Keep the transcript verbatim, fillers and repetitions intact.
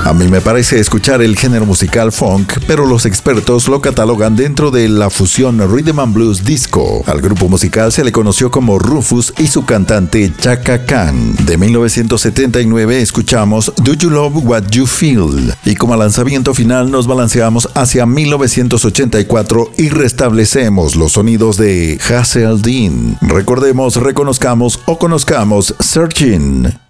A mí me parece escuchar el género musical funk, pero los expertos lo catalogan dentro de la fusión Rhythm and Blues Disco. Al grupo musical se le conoció como Rufus y su cantante Chaka Khan. De mil novecientos setenta y nueve escuchamos Do You Love What You Feel, y como lanzamiento final nos balanceamos hacia mil novecientos ochenta y cuatro y restablecemos los sonidos de Hazel Dean. Recordemos, reconozcamos o conozcamos Searching.